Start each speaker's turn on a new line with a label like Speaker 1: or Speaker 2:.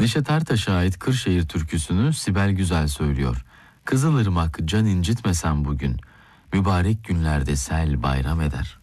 Speaker 1: Neşet Ertaş'a ait Kırşehir türküsünü Sibel Güzel söylüyor. Kızılırmak can incitmesen bugün, mübarek günlerde sel bayram eder.